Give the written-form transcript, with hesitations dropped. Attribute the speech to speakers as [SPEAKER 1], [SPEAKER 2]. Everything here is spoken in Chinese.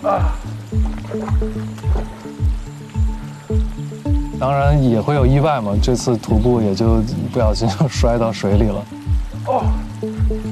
[SPEAKER 1] 当然也会有意外嘛，这次徒步也就不小心就摔到水里了。